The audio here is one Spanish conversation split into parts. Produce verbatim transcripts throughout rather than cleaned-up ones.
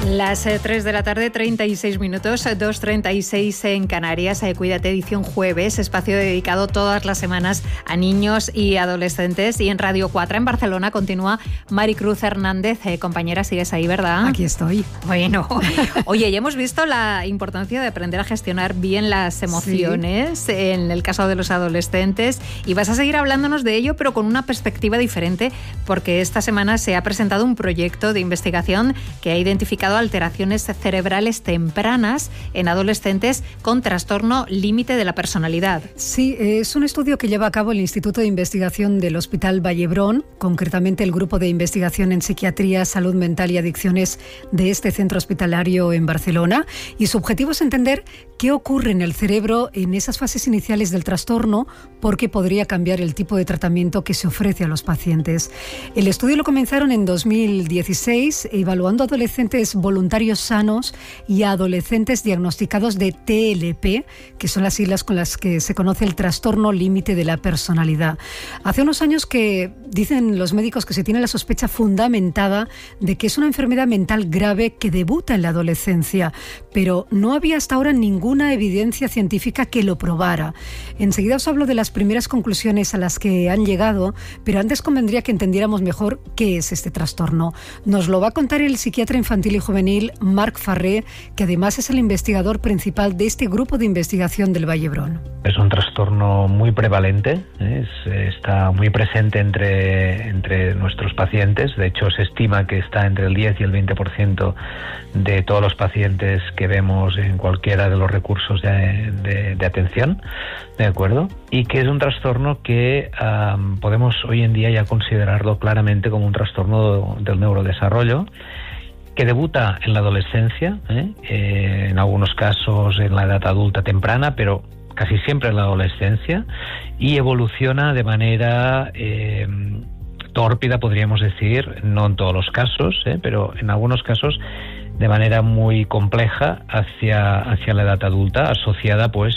Las eh, tres de la tarde, treinta y seis minutos, dos treinta y seis en Canarias. Eh, Cuídate, edición jueves, espacio dedicado todas las semanas a niños y adolescentes. Y en Radio cuatro en Barcelona continúa Maricruz Hernández. Eh, compañera, sigues ahí, ¿verdad? Aquí estoy. Bueno, oye, ya hemos visto la importancia de aprender a gestionar bien las emociones, sí, en el caso de los adolescentes. Y vas a seguir hablándonos de ello, pero con una perspectiva diferente, porque esta semana se ha presentado un proyecto de investigación que ha identificado alteraciones cerebrales tempranas en adolescentes con trastorno límite de la personalidad. Sí, es un estudio que lleva a cabo el Instituto de Investigación del Hospital Vallebrón, concretamente el Grupo de Investigación en Psiquiatría, Salud Mental y Adicciones de este centro hospitalario en Barcelona, y su objetivo es entender qué ocurre en el cerebro en esas fases iniciales del trastorno, porque podría cambiar el tipo de tratamiento que se ofrece a los pacientes. El estudio lo comenzaron en dos mil dieciséis, evaluando adolescentes voluntarios sanos y a adolescentes diagnosticados de T L P, que son las siglas con las que se conoce el trastorno límite de la personalidad. Hace unos años que dicen los médicos que se tiene la sospecha fundamentada de que es una enfermedad mental grave que debuta en la adolescencia, pero no había hasta ahora ninguna evidencia científica que lo probara. Enseguida os hablo de las primeras conclusiones a las que han llegado, pero antes convendría que entendiéramos mejor qué es este trastorno. Nos lo va a contar el psiquiatra infantil y juvenil Marc Farré, que además es el investigador principal de este grupo de investigación del Vallebrón. Es un trastorno muy prevalente, ¿eh? es, está muy presente entre, entre nuestros pacientes. De hecho, se estima que está entre el diez y el veinte por ciento de todos los pacientes que vemos en cualquiera de los recursos de, de, de atención, ¿de acuerdo? Y que es un trastorno que um, podemos hoy en día ya considerarlo claramente como un trastorno del neurodesarrollo, que debuta en la adolescencia, ¿eh? Eh, en algunos casos en la edad adulta temprana, pero casi siempre en la adolescencia, y evoluciona de manera eh, tórpida, podríamos decir, no en todos los casos, ¿eh? pero en algunos casos de manera muy compleja hacia, hacia la edad adulta, asociada pues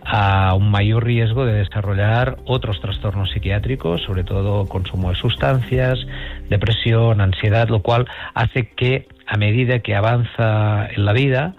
a un mayor riesgo de desarrollar otros trastornos psiquiátricos, sobre todo consumo de sustancias, depresión, ansiedad, lo cual hace que a medida que avanza en la vida,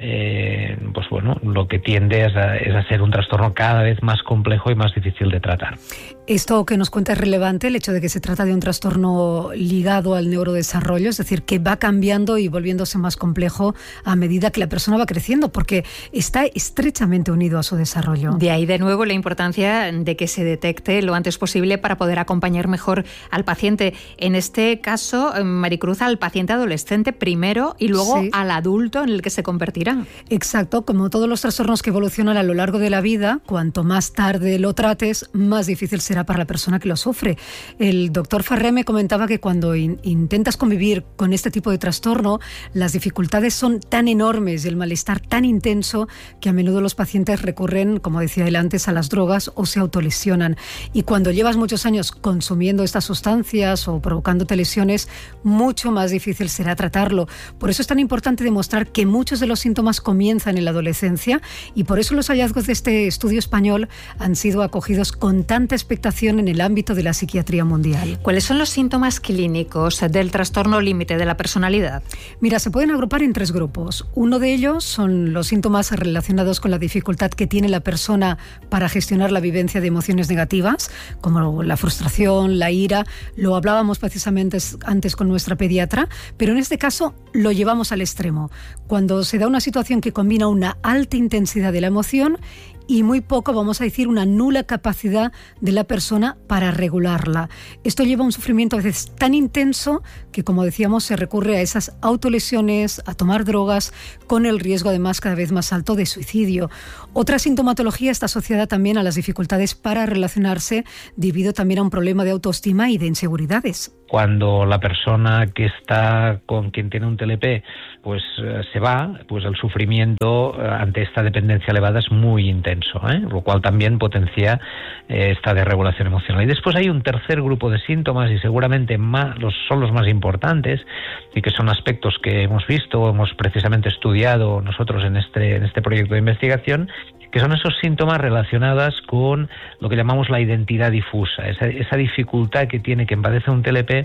eh, pues bueno, lo que tiende es a, es a ser un trastorno cada vez más complejo y más difícil de tratar. Esto que nos cuenta es relevante, el hecho de que se trata de un trastorno ligado al neurodesarrollo, es decir, que va cambiando y volviéndose más complejo a medida que la persona va creciendo, porque está estrechamente unido a su desarrollo. De ahí de nuevo la importancia de que se detecte lo antes posible para poder acompañar mejor al paciente. En este caso, Maricruz, al paciente adolescente primero y luego sí, al adulto en el que se convertirá. Exacto, como todos los trastornos que evolucionan a lo largo de la vida, cuanto más tarde lo trates, más difícil será para la persona que lo sufre. El doctor Farré me comentaba que cuando in- intentas convivir con este tipo de trastorno, las dificultades son tan enormes y el malestar tan intenso que a menudo los pacientes recurren, como decía él antes, a las drogas o se autolesionan. Y cuando llevas muchos años consumiendo estas sustancias o provocándote lesiones, mucho más difícil será tratarlo. Por eso es tan importante demostrar que muchos de los síntomas comienzan en la adolescencia, y por eso los hallazgos de este estudio español han sido acogidos con tanta expectación en el ámbito de la psiquiatría mundial. ¿Cuáles son los síntomas clínicos del trastorno límite de la personalidad? Mira, se pueden agrupar en tres grupos. Uno de ellos son los síntomas relacionados con la dificultad que tiene la persona para gestionar la vivencia de emociones negativas, como la frustración, la ira. Lo hablábamos precisamente antes con nuestra pediatra, pero en este caso lo llevamos al extremo. Cuando se da una situación que combina una alta intensidad de la emoción y muy poco, vamos a decir, una nula capacidad de la persona para regularla. Esto lleva a un sufrimiento a veces tan intenso que, como decíamos, se recurre a esas autolesiones, a tomar drogas, con el riesgo además cada vez más alto de suicidio. Otra sintomatología está asociada también a las dificultades para relacionarse, debido también a un problema de autoestima y de inseguridades. Cuando la persona que está con quien tiene un T L P pues eh, se va, pues el sufrimiento eh, ante esta dependencia elevada es muy intenso, ¿eh? Lo cual también potencia eh, esta desregulación emocional. Y después hay un tercer grupo de síntomas, y seguramente más, los, son los más importantes, y que son aspectos que hemos visto, hemos precisamente estudiado nosotros en este, en este proyecto de investigación, que son esos síntomas relacionados con lo que llamamos la identidad difusa, esa, esa dificultad que tiene quien padece un T L P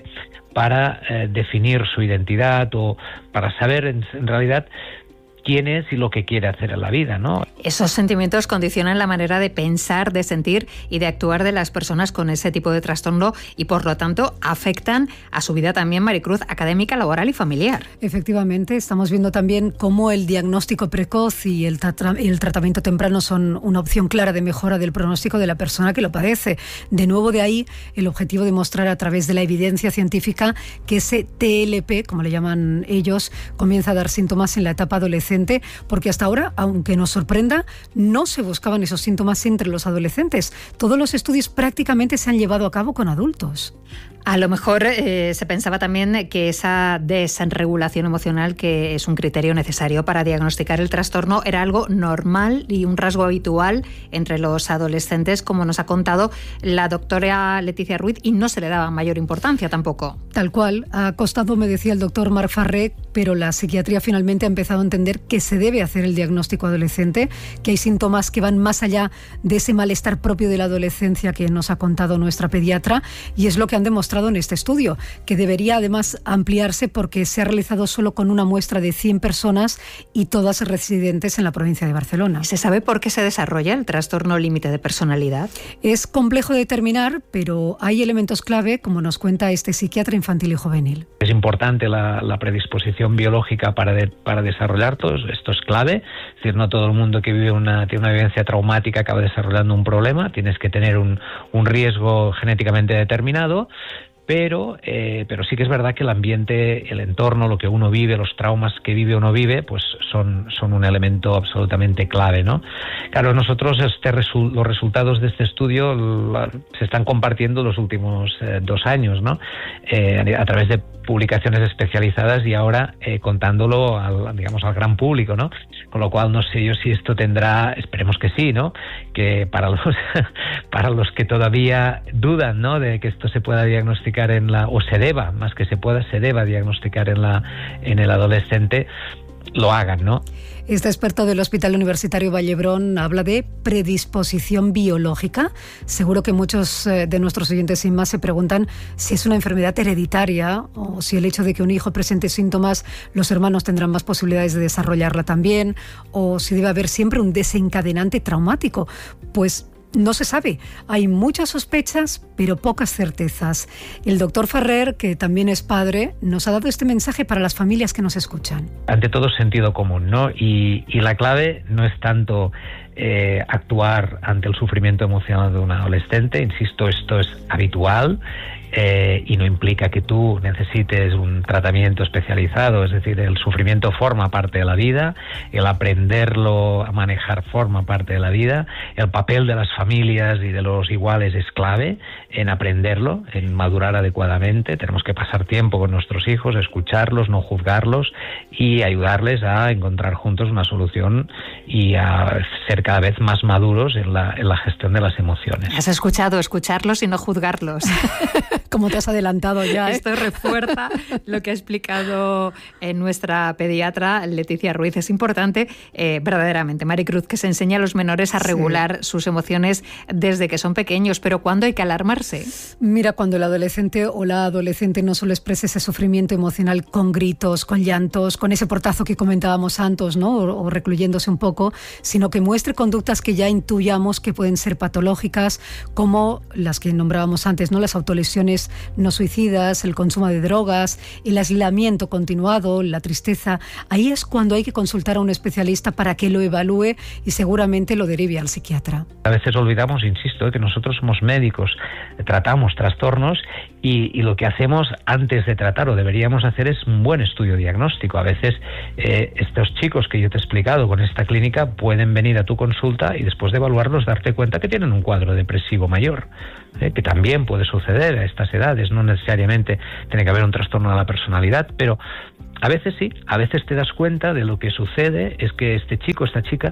sirve para eh, definir su identidad o para saber en, en realidad quién es y lo que quiere hacer en la vida, ¿no? Esos sentimientos condicionan la manera de pensar, de sentir y de actuar de las personas con ese tipo de trastorno y, por lo tanto, afectan a su vida también, Maricruz, académica, laboral y familiar. Efectivamente, estamos viendo también cómo el diagnóstico precoz y el, tra- el tratamiento temprano son una opción clara de mejora del pronóstico de la persona que lo padece. De nuevo, de ahí el objetivo de mostrar a través de la evidencia científica que ese T L P, como le llaman ellos, comienza a dar síntomas en la etapa adolescente, porque hasta ahora, aunque nos sorprenda, no se buscaban esos síntomas entre los adolescentes. Todos los estudios prácticamente se han llevado a cabo con adultos. A lo mejor eh, se pensaba también que esa desregulación emocional, que es un criterio necesario para diagnosticar el trastorno, era algo normal y un rasgo habitual entre los adolescentes, como nos ha contado la doctora Leticia Ruiz, y no se le daba mayor importancia tampoco. Tal cual. Ha costado, me decía el doctor Marc Farré, pero la psiquiatría finalmente ha empezado a entender que se debe hacer el diagnóstico adolescente, que hay síntomas que van más allá de ese malestar propio de la adolescencia que nos ha contado nuestra pediatra, y es lo que han demostrado en este estudio, que debería además ampliarse porque se ha realizado solo con una muestra de cien personas y todas residentes en la provincia de Barcelona. ¿Se sabe por qué se desarrolla el trastorno límite de personalidad? Es complejo de determinar, pero hay elementos clave, como nos cuenta este psiquiatra infantil y juvenil. Es importante la, la predisposición biológica para, de, para desarrollar todo esto, es clave. Es decir, no todo el mundo que vive una, tiene una vivencia traumática acaba desarrollando un problema. Tienes que tener un, un riesgo genéticamente determinado. Pero, eh, pero sí que es verdad que el ambiente, el entorno, lo que uno vive, los traumas que vive o no vive, pues son, son un elemento absolutamente clave, ¿no? Claro, nosotros este resu- los resultados de este estudio la, se están compartiendo los últimos eh, dos años, ¿no? Eh, a través de publicaciones especializadas y ahora eh, contándolo al, digamos, al gran público, ¿no? Con lo cual no sé yo si esto tendrá, esperemos que sí, ¿no? Que para los para los que todavía dudan, ¿no? De que esto se pueda diagnosticar en la, o se deba, más que se pueda, se deba diagnosticar en la en el adolescente, lo hagan, ¿no? Este experto del Hospital Universitario Vallebrón habla de predisposición biológica. Seguro que muchos de nuestros oyentes sin más se preguntan si es una enfermedad hereditaria o si el hecho de que un hijo presente síntomas, los hermanos tendrán más posibilidades de desarrollarla también, o si debe haber siempre un desencadenante traumático. Pues no se sabe. Hay muchas sospechas, pero pocas certezas. El doctor Ferrer, que también es padre, nos ha dado este mensaje para las familias que nos escuchan. Ante todo, sentido común, ¿no? Y, y la clave no es tanto eh, actuar ante el sufrimiento emocional de un adolescente. Insisto, esto es habitual. Eh, y no implica que tú necesites un tratamiento especializado, es decir, el sufrimiento forma parte de la vida, el aprenderlo a manejar forma parte de la vida, el papel de las familias y de los iguales es clave en aprenderlo, en madurar adecuadamente. Tenemos que pasar tiempo con nuestros hijos, escucharlos, no juzgarlos y ayudarles a encontrar juntos una solución y a ser cada vez más maduros en la, en la gestión de las emociones. Has escuchado, escucharlos y no juzgarlos. Como te has adelantado ya, ¿eh? Esto refuerza lo que ha explicado eh, nuestra pediatra Leticia Ruiz. Es importante, eh, verdaderamente, Maricruz, que se enseñe a los menores a regular sí. sus emociones desde que son pequeños. Pero ¿cuándo hay que alarmarse? Mira, cuando el adolescente o la adolescente no solo expresa ese sufrimiento emocional con gritos, con llantos, con ese portazo que comentábamos antes, ¿no? O, o recluyéndose un poco, sino que muestre conductas que ya intuyamos que pueden ser patológicas, como las que nombrábamos antes, ¿no? Las autolesiones no suicidas, el consumo de drogas, el aislamiento continuado, la tristeza. Ahí es cuando hay que consultar a un especialista para que lo evalúe y seguramente lo derive al psiquiatra. A veces olvidamos, insisto, que nosotros somos médicos, tratamos trastornos y, y lo que hacemos antes de tratar o deberíamos hacer es un buen estudio diagnóstico. A veces eh, estos chicos que yo te he explicado con esta clínica pueden venir a tu consulta y después de evaluarlos darte cuenta que tienen un cuadro depresivo mayor, eh, que también puede suceder a estas edades, no necesariamente tiene que haber un trastorno de la personalidad, pero a veces sí, a veces te das cuenta de lo que sucede es que este chico, esta chica,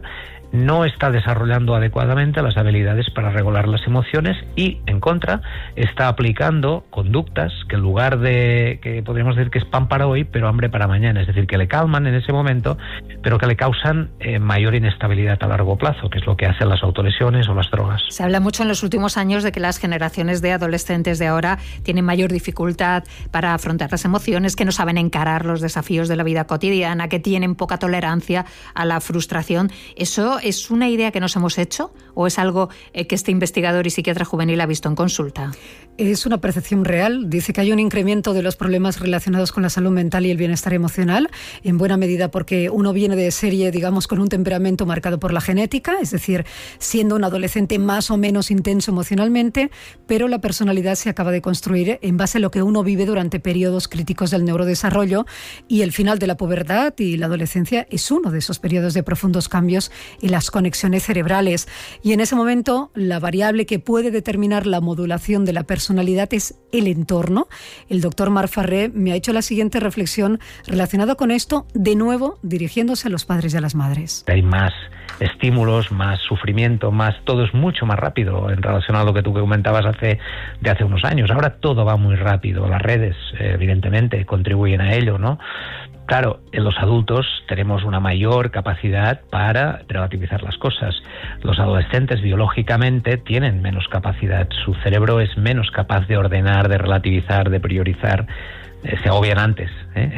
no está desarrollando adecuadamente las habilidades para regular las emociones y, en contra, está aplicando conductas que en lugar de, que podríamos decir que es pan para hoy, pero hambre para mañana, es decir, que le calman en ese momento, pero que le causan eh, mayor inestabilidad a largo plazo, que es lo que hacen las autolesiones o las drogas. Se habla mucho en los últimos años de que las generaciones de adolescentes de ahora tienen mayor dificultad para afrontar las emociones, que no saben encarar los desafíos de la vida cotidiana, que tienen poca tolerancia a la frustración. ¿Eso es una idea que nos hemos hecho o es algo eh, que este investigador y psiquiatra juvenil ha visto en consulta? Es una percepción real. Dice que hay un incremento de los problemas relacionados con la salud mental y el bienestar emocional, en buena medida porque uno viene de serie, digamos, con un temperamento marcado por la genética, es decir, siendo un adolescente más o menos intenso emocionalmente, pero la personalidad se acaba de construir en base a lo que uno vive durante periodos críticos del neurodesarrollo, y el final de la pubertad y la adolescencia es uno de esos periodos de profundos cambios en las conexiones cerebrales. Y en ese momento, la variable que puede determinar la modulación de la personalidad es el entorno. El doctor Marc Farré me ha hecho la siguiente reflexión relacionada con esto, de nuevo dirigiéndose a los padres y a las madres. Hay más estímulos, más sufrimiento, más todo es mucho más rápido en relación a lo que tú comentabas hace de hace unos años. Ahora todo va muy rápido. Las redes, eh, evidentemente, contribuyen a ello, ¿no? Claro, en los adultos tenemos una mayor capacidad para relativizar las cosas. Los adolescentes biológicamente tienen menos capacidad. Su cerebro es menos capaz de ordenar, de relativizar, de priorizar. Eh, se agobian antes, ¿eh?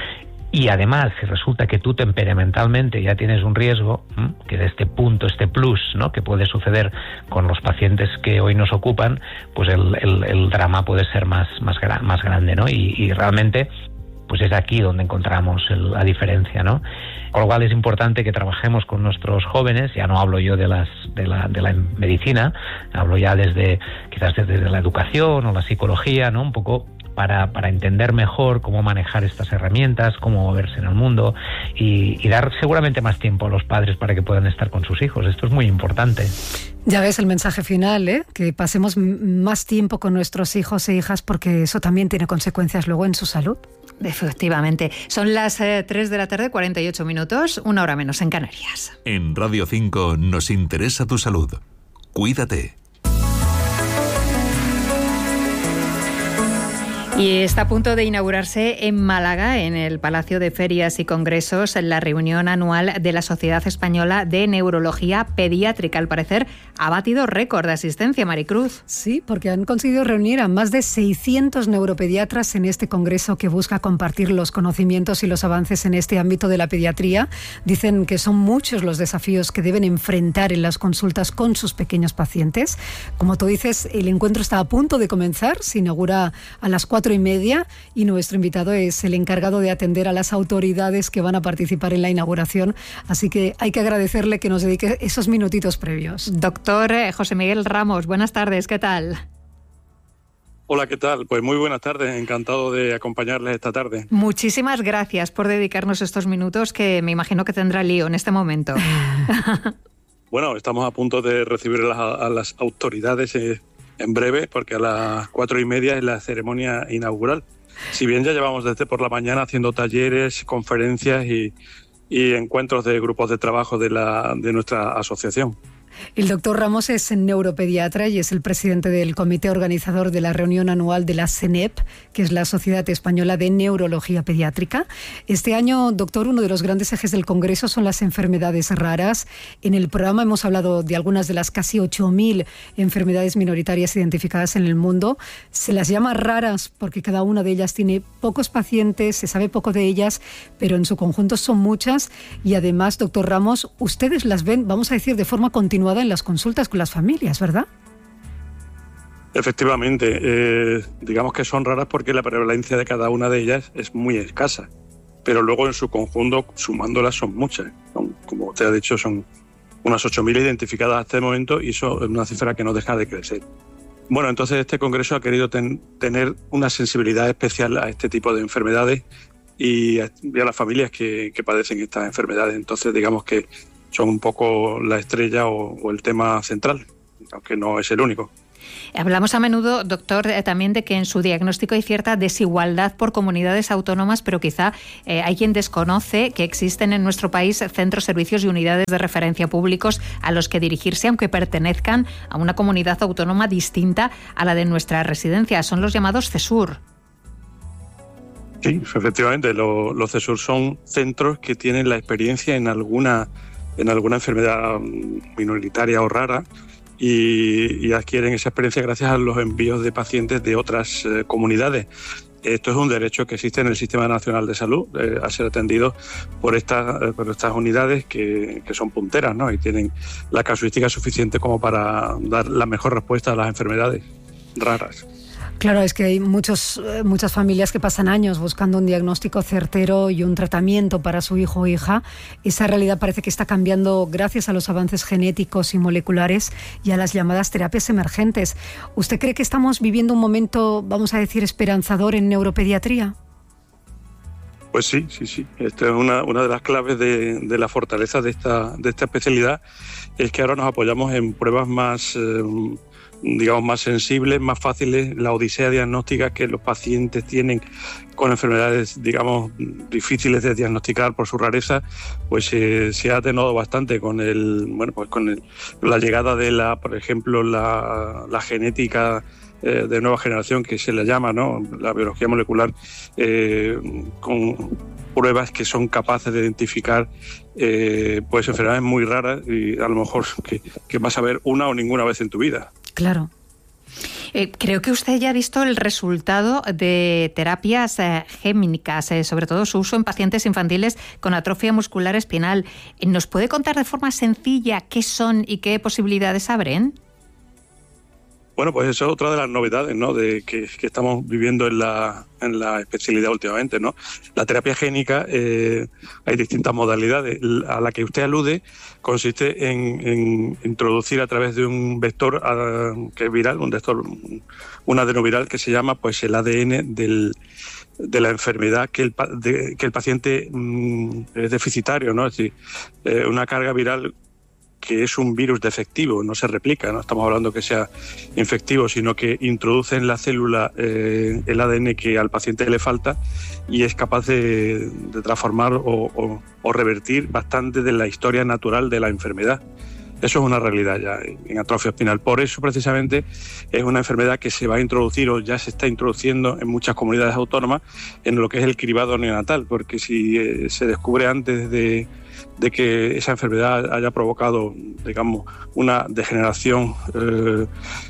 Y además, si resulta que tú temperamentalmente ya tienes un riesgo, ¿eh? que de este punto, este plus, ¿no? que puede suceder con los pacientes que hoy nos ocupan, pues el, el, el drama puede ser más, más, más grande, ¿no? Y, y realmente pues es aquí donde encontramos el, la diferencia, ¿no? Con lo cual es importante que trabajemos con nuestros jóvenes. Ya no hablo yo de las de la, de la medicina, hablo ya desde quizás desde la educación o la psicología, ¿no? Un poco para, para entender mejor cómo manejar estas herramientas, cómo moverse en el mundo y, y dar seguramente más tiempo a los padres para que puedan estar con sus hijos. Esto es muy importante. Ya ves el mensaje final, ¿eh? Que pasemos más tiempo con nuestros hijos e hijas porque eso también tiene consecuencias luego en su salud. Efectivamente. Son las eh, tres de la tarde, cuarenta y ocho minutos, una hora menos en Canarias. En Radio cinco nos interesa tu salud. Cuídate. Y está a punto de inaugurarse en Málaga, en el Palacio de Ferias y Congresos, la reunión anual de la Sociedad Española de Neurología Pediátrica. Al parecer, ha batido récord de asistencia, Maricruz. Sí, porque han conseguido reunir a más de seiscientos neuropediatras en este congreso que busca compartir los conocimientos y los avances en este ámbito de la pediatría. Dicen que son muchos los desafíos que deben enfrentar en las consultas con sus pequeños pacientes. Como tú dices, el encuentro está a punto de comenzar, se inaugura a las cuatro y media y nuestro invitado es el encargado de atender a las autoridades que van a participar en la inauguración, así que hay que agradecerle que nos dedique esos minutitos previos. Doctor José Miguel Ramos, buenas tardes, ¿qué tal? Hola, ¿qué tal? Pues muy buenas tardes, encantado de acompañarles esta tarde. Muchísimas gracias por dedicarnos estos minutos que me imagino que tendrá lío en este momento. Bueno, estamos a punto de recibir a las, a las autoridades eh, en breve, porque a las cuatro y media es la ceremonia inaugural. Si bien ya llevamos desde por la mañana haciendo talleres, conferencias y, y encuentros de grupos de trabajo de, la, de nuestra asociación. El doctor Ramos es neuropediatra y es el presidente del comité organizador de la reunión anual de la SENEP, que es la Sociedad Española de Neurología Pediátrica. Este año, doctor, uno de los grandes ejes del Congreso son las enfermedades raras. En el programa hemos hablado de algunas de las casi ocho mil enfermedades minoritarias identificadas en el mundo. Se las llama raras porque cada una de ellas tiene pocos pacientes, se sabe poco de ellas, pero en su conjunto son muchas. Y además, doctor Ramos, ustedes las ven, vamos a decir, de forma continua en las consultas con las familias, ¿verdad? Efectivamente, eh, digamos que son raras porque la prevalencia de cada una de ellas es muy escasa, pero luego en su conjunto, sumándolas, son muchas. Son, como usted ha dicho, son unas ocho mil identificadas hasta el momento y eso es una cifra que no deja de crecer. Bueno, entonces este congreso ha querido ten, tener una sensibilidad especial a este tipo de enfermedades y a, y a las familias que, que padecen estas enfermedades. Entonces, digamos que son un poco la estrella o, o el tema central, aunque no es el único. Hablamos a menudo, doctor, eh, también de que en su diagnóstico hay cierta desigualdad por comunidades autónomas, pero quizá eh, hay quien desconoce que existen en nuestro país centros, servicios y unidades de referencia públicos a los que dirigirse, aunque pertenezcan a una comunidad autónoma distinta a la de nuestra residencia. Son los llamados CESUR. Sí, efectivamente, lo, los CESUR son centros que tienen la experiencia en alguna, en alguna enfermedad minoritaria o rara, Y, y adquieren esa experiencia gracias a los envíos de pacientes de otras eh, comunidades. Esto es un derecho que existe en el Sistema Nacional de Salud, eh, a ser atendido por estas, eh, por estas unidades que, que son punteras, ¿no? Y tienen la casuística suficiente como para dar la mejor respuesta a las enfermedades raras. Claro, es que hay muchos, muchas familias que pasan años buscando un diagnóstico certero y un tratamiento para su hijo o hija. Esa realidad parece que está cambiando gracias a los avances genéticos y moleculares y a las llamadas terapias emergentes. ¿Usted cree que estamos viviendo un momento, vamos a decir, esperanzador en neuropediatría? Pues sí, sí, sí. Esta es una, una de las claves de, de la fortaleza de esta, de esta especialidad, es que ahora nos apoyamos en pruebas más... Eh, digamos, más sensibles, más fáciles. La odisea diagnóstica que los pacientes tienen con enfermedades, digamos, difíciles de diagnosticar por su rareza, pues eh, se ha atenuado bastante con el, bueno, pues con el, la llegada de la, por ejemplo, la, la genética eh, de nueva generación, que se le llama, ¿no?, la biología molecular, eh, con pruebas que son capaces de identificar eh, pues enfermedades muy raras y a lo mejor que, que vas a ver una o ninguna vez en tu vida. Claro. Eh, creo que usted ya ha visto el resultado de terapias eh, gémicas, eh, sobre todo su uso en pacientes infantiles con atrofia muscular espinal. ¿Nos puede contar de forma sencilla qué son y qué posibilidades abren? Bueno, pues eso es otra de las novedades, ¿no?, de que, que estamos viviendo en la, en la especialidad últimamente, ¿no? La terapia génica, eh, hay distintas modalidades. A la que usted alude consiste en, en introducir a través de un vector uh, que es viral, un vector, un adenoviral que se llama pues el A D N del, de la enfermedad que el, de, que el paciente mm, es deficitario, ¿no? Es decir, eh, una carga viral que es un virus defectivo, no se replica, no estamos hablando que sea infectivo, sino que introduce en la célula eh, el A D N que al paciente le falta y es capaz de, de transformar o, o, o revertir bastante de la historia natural de la enfermedad. Eso es una realidad ya en atrofia espinal. Por eso, precisamente, es una enfermedad que se va a introducir o ya se está introduciendo en muchas comunidades autónomas en lo que es el cribado neonatal, porque si eh, se descubre antes de, de que esa enfermedad haya provocado, digamos, una degeneración eh,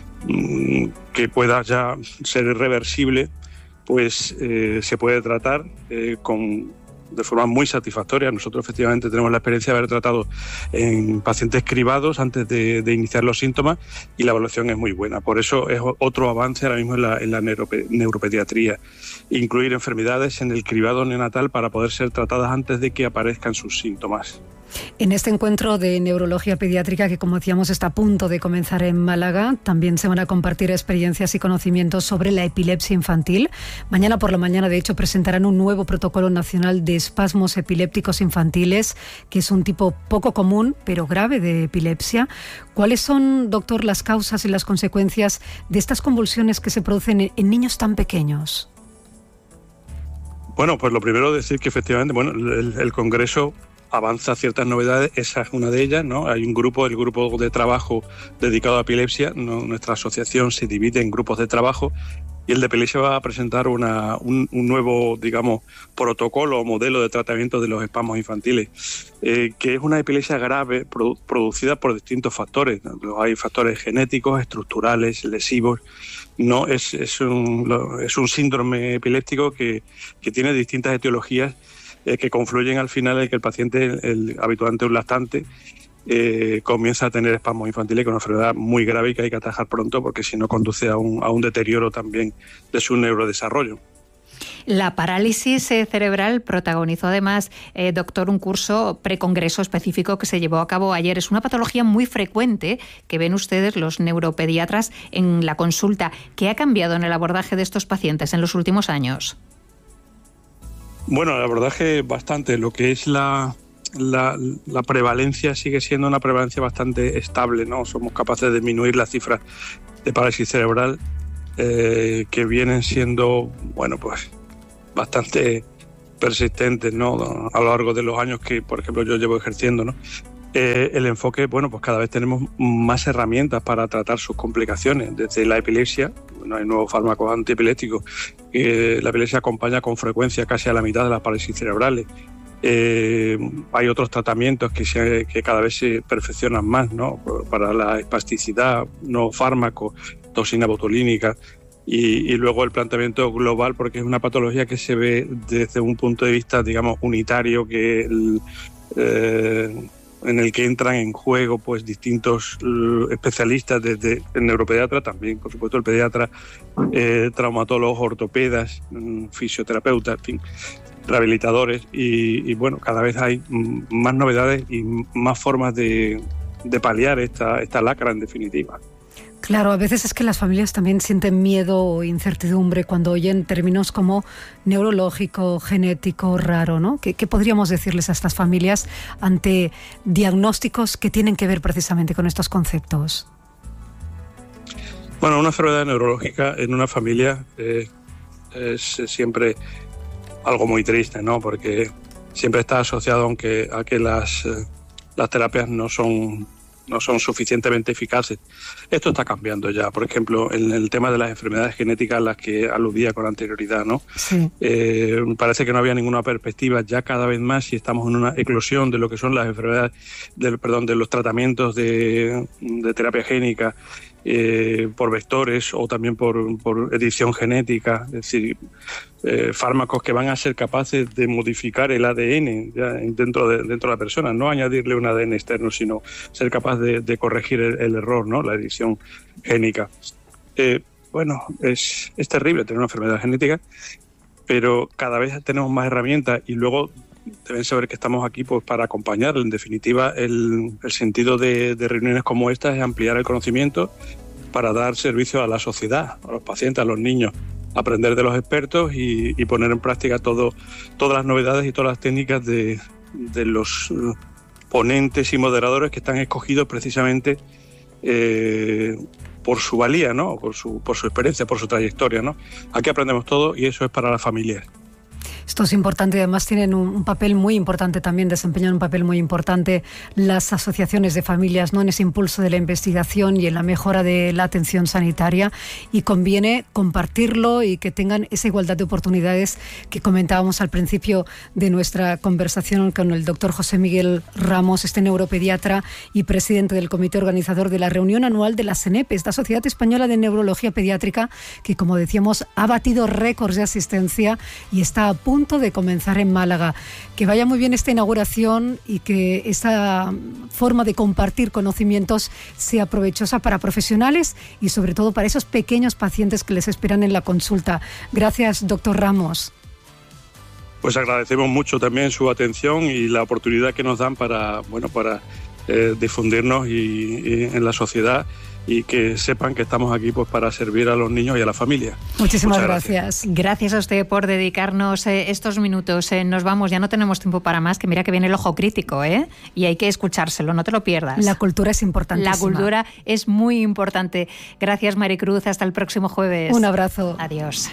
que pueda ya ser irreversible, pues eh, se puede tratar eh, con... de forma muy satisfactoria. Nosotros efectivamente tenemos la experiencia de haber tratado en pacientes cribados antes de, de iniciar los síntomas y la evaluación es muy buena. Por eso es otro avance ahora mismo en la, en la neurope, neuropediatría, incluir enfermedades en el cribado neonatal para poder ser tratadas antes de que aparezcan sus síntomas. En este encuentro de neurología pediátrica, que como decíamos está a punto de comenzar en Málaga, también se van a compartir experiencias y conocimientos sobre la epilepsia infantil. Mañana por la mañana, de hecho, presentarán un nuevo protocolo nacional de espasmos epilépticos infantiles, que es un tipo poco común, pero grave de epilepsia. ¿Cuáles son, doctor, las causas y las consecuencias de estas convulsiones que se producen en niños tan pequeños? Bueno, pues lo primero decir que efectivamente, bueno, el, el Congreso avanza ciertas novedades, esa es una de ellas, ¿no? Hay un grupo, el grupo de trabajo dedicado a epilepsia, ¿no? Nuestra asociación se divide en grupos de trabajo y el de epilepsia va a presentar una, un, un nuevo, digamos, protocolo o modelo de tratamiento de los espasmos infantiles, eh, que es una epilepsia grave produ- producida por distintos factores, ¿no? Hay factores genéticos, estructurales, lesivos. No es, es, un, es un síndrome epiléptico que, que tiene distintas etiologías eh, que confluyen al final en que el paciente, el, el, habitualmente un lactante, eh, comienza a tener espasmos infantiles, con una enfermedad muy grave y que hay que atajar pronto porque si no conduce a un, a un deterioro también de su neurodesarrollo. La parálisis cerebral protagonizó además, eh, doctor, un curso precongreso específico que se llevó a cabo ayer. Es una patología muy frecuente que ven ustedes, los neuropediatras, en la consulta. ¿Qué ha cambiado en el abordaje de estos pacientes en los últimos años? Bueno, el abordaje bastante. Lo que es la, la, la prevalencia sigue siendo una prevalencia bastante estable, ¿no? Somos capaces de disminuir las cifras de parálisis cerebral eh, que vienen siendo, bueno, pues bastante persistentes, ¿no? A lo largo de los años que, por ejemplo, yo llevo ejerciendo, ¿no? Eh, el enfoque, bueno, pues cada vez tenemos más herramientas para tratar sus complicaciones, desde la epilepsia. Bueno, hay nuevos fármacos antiepilépticos. Eh, la epilepsia acompaña con frecuencia casi a la mitad de las parálisis cerebrales. Eh, hay otros tratamientos que, se, que cada vez se perfeccionan más, ¿no? Para la espasticidad, nuevos fármacos, toxina botulínica. Y, y luego el planteamiento global, porque es una patología que se ve desde un punto de vista, digamos, unitario, que el, eh, en el que entran en juego pues distintos uh, especialistas, desde el neuropediatra también, por supuesto el pediatra, eh, traumatólogos, ortopedas, um, fisioterapeutas, en fin, rehabilitadores, y, y bueno, cada vez hay um, más novedades y más formas de, de paliar esta, esta lacra en definitiva. Claro, a veces es que las familias también sienten miedo o incertidumbre cuando oyen términos como neurológico, genético, raro, ¿no? ¿Qué, qué podríamos decirles a estas familias ante diagnósticos que tienen que ver precisamente con estos conceptos? Bueno, una enfermedad neurológica en una familia eh, es siempre algo muy triste, ¿no? Porque siempre está asociado aunque, a que las, eh, las terapias no son... no son suficientemente eficaces. Esto está cambiando ya. Por ejemplo, en el tema de las enfermedades genéticas a las que aludía con anterioridad, ¿no? Sí. Eh, parece que no había ninguna perspectiva. Ya cada vez más, si estamos en una eclosión de lo que son las enfermedades, de, perdón, de los tratamientos de, de terapia génica, eh, por vectores o también por, por edición genética, es decir, eh, fármacos que van a ser capaces de modificar el A D N ya dentro, de, dentro de la persona, no añadirle un A D N externo, sino ser capaz de, de corregir el, el error, ¿no? La edición génica. Eh, bueno, es, es terrible tener una enfermedad genética, pero cada vez tenemos más herramientas y luego deben saber que estamos aquí pues para acompañar. En definitiva, el, el sentido de, de reuniones como esta es ampliar el conocimiento para dar servicio a la sociedad, a los pacientes, a los niños, aprender de los expertos y, y poner en práctica todo, todas las novedades y todas las técnicas de, de los ponentes y moderadores que están escogidos precisamente eh, por su valía, ¿no? Por su, por su experiencia, por su trayectoria, ¿no? Aquí aprendemos todo y eso es para las familias. Esto es importante y además tienen un, un papel muy importante también, desempeñan un papel muy importante las asociaciones de familias, ¿no? En ese impulso de la investigación y en la mejora de la atención sanitaria, y conviene compartirlo y que tengan esa igualdad de oportunidades que comentábamos al principio de nuestra conversación con el doctor José Miguel Ramos, este neuropediatra y presidente del comité organizador de la reunión anual de la SENEP, esta Sociedad Española de Neurología Pediátrica, que como decíamos ha batido récords de asistencia y está a punto de comenzar en Málaga. Que vaya muy bien esta inauguración y que esta forma de compartir conocimientos sea provechosa para profesionales y sobre todo para esos pequeños pacientes que les esperan en la consulta. Gracias, doctor Ramos. Pues agradecemos mucho también su atención y la oportunidad que nos dan para, bueno, para eh, difundirnos y, y en la sociedad, y que sepan que estamos aquí pues para servir a los niños y a la familia. Muchísimas gracias. gracias. Gracias a usted por dedicarnos eh, estos minutos. Eh, nos vamos, ya no tenemos tiempo para más, que mira que viene el ojo crítico, ¿eh? Y hay que escuchárselo, no te lo pierdas. La cultura es importantísima. La cultura es muy importante. Gracias, Maricruz. Hasta el próximo jueves. Un abrazo. Adiós.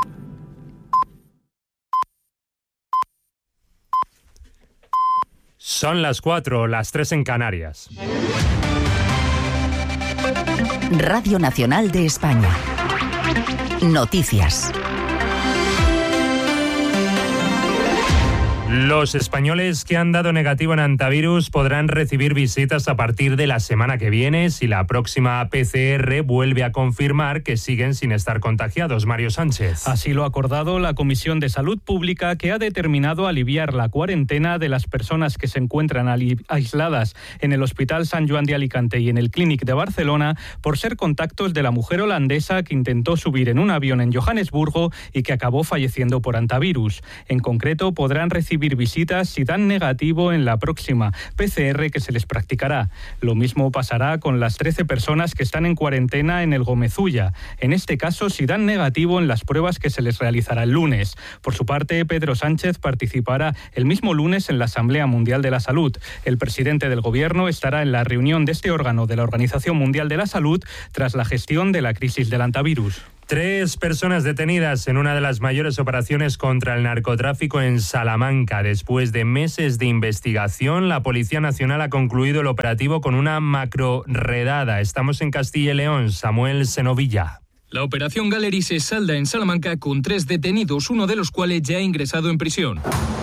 Son las cuatro, las tres en Canarias. Radio Nacional de España. Noticias. Los españoles que han dado negativo en antivirus podrán recibir visitas a partir de la semana que viene si la próxima P C R vuelve a confirmar que siguen sin estar contagiados. Mario Sánchez. Así lo ha acordado la Comisión de Salud Pública, que ha determinado aliviar la cuarentena de las personas que se encuentran aisladas en el Hospital Sant Joan de Alicante y en el Clínic de Barcelona por ser contactos de la mujer holandesa que intentó subir en un avión en Johannesburgo y que acabó falleciendo por antivirus. En concreto, podrán recibir recibir visitas si dan negativo en la próxima P C R que se les practicará. Lo mismo pasará con las trece personas que están en cuarentena en el Gómez-Ulla. En este caso, si dan negativo en las pruebas que se les realizará el lunes. Por su parte, Pedro Sánchez participará el mismo lunes en la Asamblea Mundial de la Salud. El presidente del Gobierno estará en la reunión de este órgano de la Organización Mundial de la Salud tras la gestión de la crisis del antivirus. Tres personas detenidas en una de las mayores operaciones contra el narcotráfico en Salamanca. Después de meses de investigación, la Policía Nacional ha concluido el operativo con una macro-redada. Estamos en Castilla y León. Samuel Senovilla. La operación Gallery se salda en Salamanca con tres detenidos, uno de los cuales ya ha ingresado en prisión.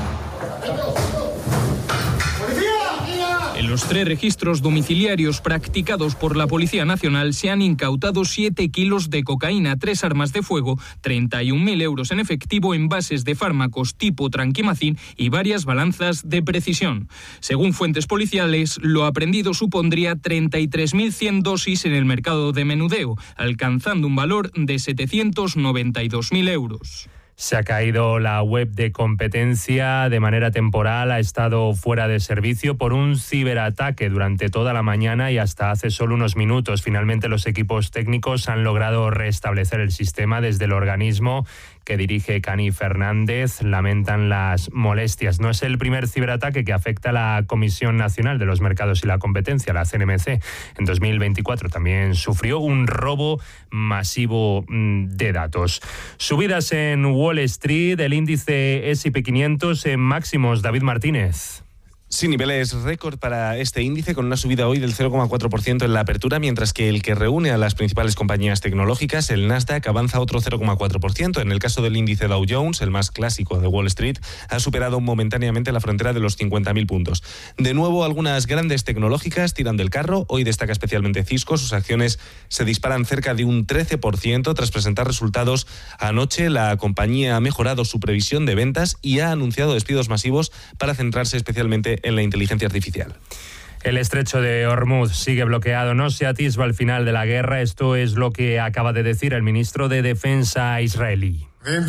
En los tres registros domiciliarios practicados por la Policía Nacional se han incautado siete kilos de cocaína, tres armas de fuego, treinta y un mil euros en efectivo, envases de fármacos tipo tranquimacín y varias balanzas de precisión. Según fuentes policiales, lo aprendido supondría treinta y tres mil cien dosis en el mercado de menudeo, alcanzando un valor de setecientos noventa y dos mil euros. Se ha caído la web de competencia de manera temporal, ha estado fuera de servicio por un ciberataque durante toda la mañana y hasta hace solo unos minutos. Finalmente los equipos técnicos han logrado restablecer el sistema. Desde el organismo que dirige Cani Fernández lamentan las molestias. No es el primer ciberataque que afecta a la Comisión Nacional de los Mercados y la Competencia, la C N M C. En dos mil veinticuatro también sufrió un robo masivo de datos. Subidas en Wall Street, el índice ese y pe quinientos en máximos. David Martínez. Sí, niveles récord para este índice, con una subida hoy del cero coma cuatro por ciento en la apertura, mientras que el que reúne a las principales compañías tecnológicas, el Nasdaq, avanza otro cero coma cuatro por ciento. En el caso del índice Dow Jones, el más clásico de Wall Street, ha superado momentáneamente la frontera de los cincuenta mil puntos. De nuevo, algunas grandes tecnológicas tiran del carro. Hoy destaca especialmente Cisco. Sus acciones se disparan cerca de un trece por ciento tras presentar resultados anoche. La compañía ha mejorado su previsión de ventas y ha anunciado despidos masivos para centrarse especialmente en la inteligencia artificial. El estrecho de Hormuz sigue bloqueado, no se atisba el final de la guerra. Esto es lo que acaba de decir el ministro de Defensa israelí.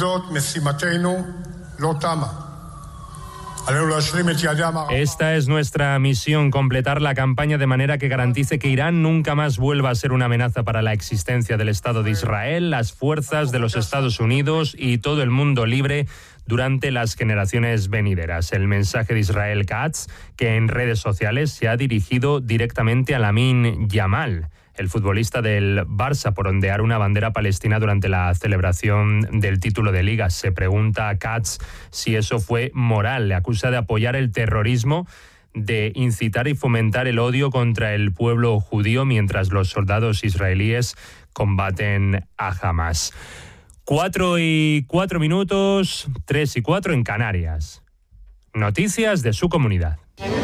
Esta es nuestra misión, completar la campaña de manera que garantice que Irán nunca más vuelva a ser una amenaza para la existencia del Estado de Israel, las fuerzas de los Estados Unidos y todo el mundo libre durante las generaciones venideras. El mensaje de Israel Katz, que en redes sociales se ha dirigido directamente a Lamine Yamal, el futbolista del Barça, por ondear una bandera palestina durante la celebración del título de Liga. Se pregunta a Katz si eso fue moral. Le acusa de apoyar el terrorismo, de incitar y fomentar el odio contra el pueblo judío mientras los soldados israelíes combaten a Hamas. Cuatro y cuatro minutos, tres y cuatro en Canarias. Noticias de su comunidad.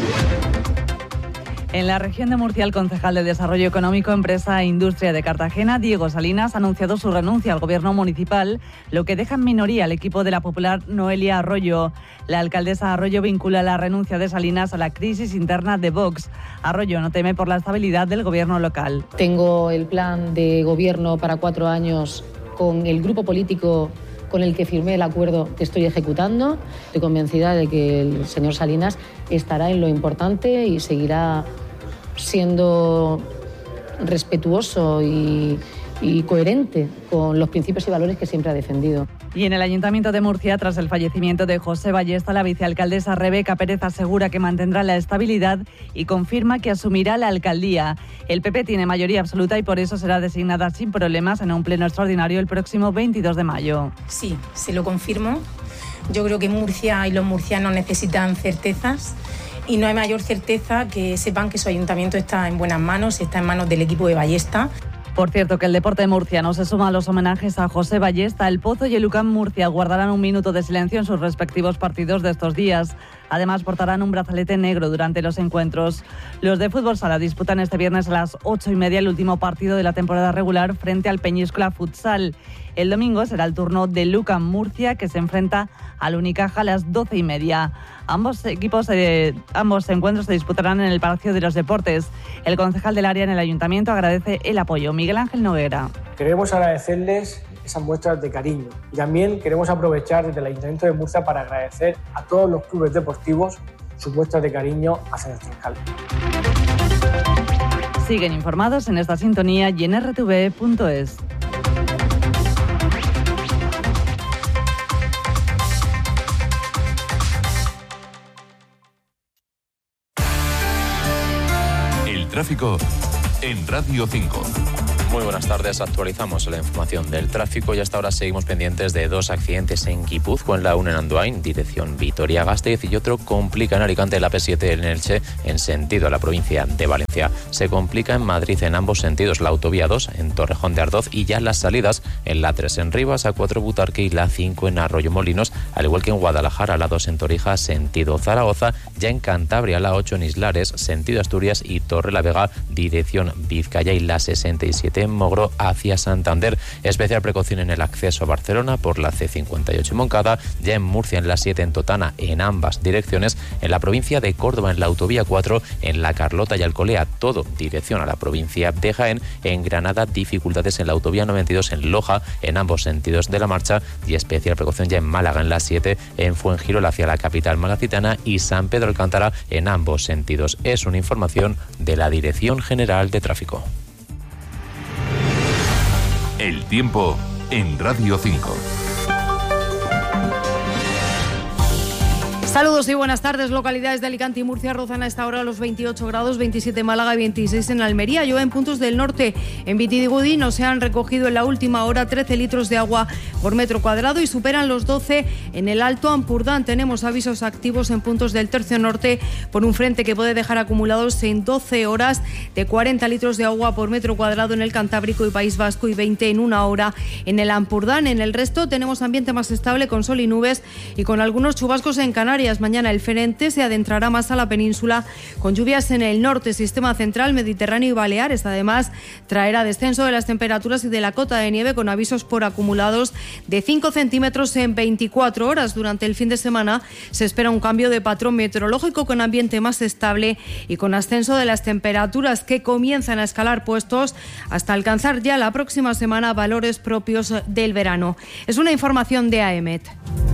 En la región de Murcia, el concejal de Desarrollo Económico, Empresa e Industria de Cartagena, Diego Salinas, ha anunciado su renuncia al gobierno municipal, lo que deja en minoría al equipo de la popular Noelia Arroyo. La alcaldesa Arroyo vincula la renuncia de Salinas a la crisis interna de Vox. Arroyo no teme por la estabilidad del gobierno local. Tengo el plan de gobierno para cuatro años con el grupo político con el que firmé el acuerdo que estoy ejecutando. Estoy convencida de que el señor Salinas estará en lo importante y seguirá siendo respetuoso y, y coherente con los principios y valores que siempre ha defendido. Y en el Ayuntamiento de Murcia, tras el fallecimiento de José Ballesta, la vicealcaldesa Rebeca Pérez asegura que mantendrá la estabilidad y confirma que asumirá la alcaldía. El P P tiene mayoría absoluta y por eso será designada sin problemas en un pleno extraordinario el próximo veintidós de mayo. Sí, se lo confirmo. Yo creo que Murcia y los murcianos necesitan certezas y no hay mayor certeza que sepan que su ayuntamiento está en buenas manos, está en manos del equipo de Ballesta. Por cierto, que el deporte murciano se suma a los homenajes a José Ballesta. El Pozo y el U C A M Murcia guardarán un minuto de silencio en sus respectivos partidos de estos días. Además, portarán un brazalete negro durante los encuentros. Los de fútbol sala disputan este viernes a las ocho y media el último partido de la temporada regular frente al Peñíscola Futsal. El domingo será el turno del U C A M Murcia, que se enfrenta al Unicaja a las doce y media. Ambos equipos, eh, ambos encuentros se disputarán en el Palacio de los Deportes. El concejal del área en el Ayuntamiento agradece el apoyo. Miguel Ángel Noguera. Queremos agradecerles esas muestras de cariño. Y también queremos aprovechar desde el Ayuntamiento de Murcia para agradecer a todos los clubes deportivos sus muestras de cariño hacia nuestro alcalde. Siguen informados en esta sintonía y en r t v punto es. El tráfico en Radio cinco. Muy buenas tardes, actualizamos la información del tráfico y hasta ahora seguimos pendientes de dos accidentes en Guipúzcoa, en la uno en Andoain, dirección Vitoria-Gasteiz, y otro complica en Alicante, la P siete en Elche, en sentido a la provincia de Valencia. Se complica en Madrid en ambos sentidos, la autovía dos en Torrejón de Ardoz y ya las salidas en la tres en Rivas, a cuatro Butarque y la cinco en Arroyo Molinos, al igual que en Guadalajara, la dos en Torija, sentido Zaragoza, ya en Cantabria, la ocho en Islares, sentido Asturias y Torrelavega, dirección Vizcaya, y la sesenta y siete en Mogro hacia Santander. Especial precaución en el acceso a Barcelona por la C cincuenta y ocho en Moncada, ya en Murcia en la siete en Totana en ambas direcciones, en la provincia de Córdoba en la autovía cuatro, en la Carlota y Alcolea, todo dirección a la provincia de Jaén, en Granada dificultades en la autovía noventa y dos en Loja en ambos sentidos de la marcha, y especial precaución ya en Málaga en la siete, en Fuengirola hacia la capital malacitana y San Pedro Alcántara en ambos sentidos. Es una información de la Dirección General de Tráfico. El tiempo en Radio cinco. Saludos y buenas tardes. Localidades de Alicante y Murcia rozan a esta hora los veintiocho grados, veintisiete en Málaga y veintiséis en Almería. Llueve en puntos del norte. En Vitigudino se han recogido en la última hora trece litros de agua por metro cuadrado y superan los doce en el Alto Ampurdán. Tenemos avisos activos en puntos del tercio norte por un frente que puede dejar acumulados en doce horas de cuarenta litros de agua por metro cuadrado en el Cantábrico y País Vasco y veinte en una hora en el Ampurdán. En el resto tenemos ambiente más estable con sol y nubes y con algunos chubascos en Canarias. Mañana el frente se adentrará más a la península con lluvias en el norte, sistema central, Mediterráneo y Baleares. Además, traerá descenso de las temperaturas y de la cota de nieve con avisos por acumulados de cinco centímetros en veinticuatro horas. Durante el fin de semana se espera un cambio de patrón meteorológico con ambiente más estable y con ascenso de las temperaturas que comienzan a escalar puestos hasta alcanzar ya la próxima semana valores propios del verano. Es una información de A E M E T.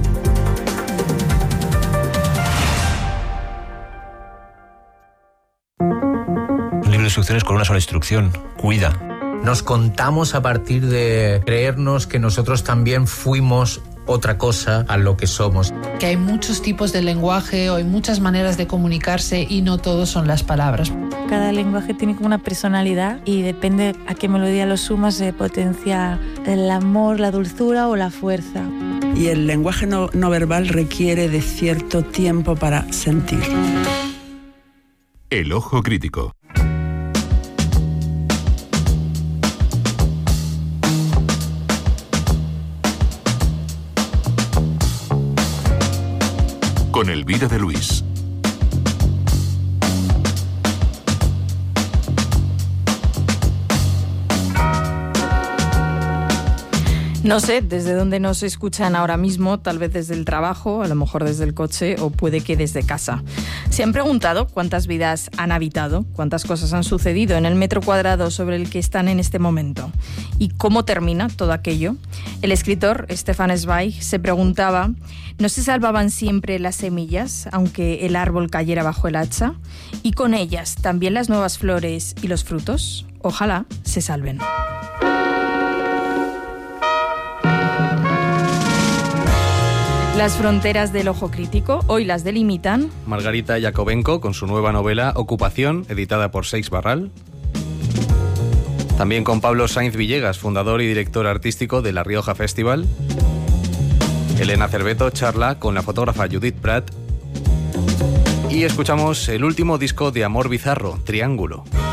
Un libro de instrucciones con una sola instrucción: cuida. Nos contamos a partir de creernos que nosotros también fuimos otra cosa a lo que somos. Que hay muchos tipos de lenguaje o hay muchas maneras de comunicarse y no todos son las palabras. Cada lenguaje tiene como una personalidad y depende a qué melodía lo sumas se potencia el amor, la dulzura o la fuerza. Y el lenguaje no, no verbal requiere de cierto tiempo para sentir. El ojo crítico. Con Elvira de Luis. No sé desde dónde nos escuchan ahora mismo, tal vez desde el trabajo, a lo mejor desde el coche o puede que desde casa. ¿Se han preguntado cuántas vidas han habitado, cuántas cosas han sucedido en el metro cuadrado sobre el que están en este momento? ¿Y cómo termina todo aquello? El escritor Stefan Zweig se preguntaba, ¿no se salvaban siempre las semillas, aunque el árbol cayera bajo el hacha? ¿Y con ellas también las nuevas flores y los frutos? Ojalá se salven. Las fronteras del ojo crítico hoy las delimitan Margarita Yakovenko con su nueva novela Ocupación, editada por Seix Barral. También con Pablo Sainz Villegas, fundador y director artístico de La Rioja Festival. Elena Cerveto charla con la fotógrafa Judith Prat. Y escuchamos el último disco de Amor Bizarro, Triángulo.